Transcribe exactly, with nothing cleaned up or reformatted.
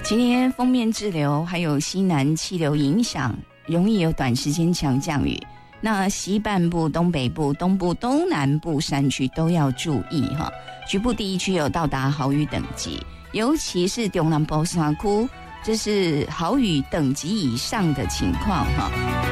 今天锋面滞留还有西南气流影响，容易有短时间强降雨。那西半部、东北部、东部、东南部山区都要注意哈，局部地区有到达豪雨等级，尤其是中南部山区，这是豪雨等级以上的情况哈。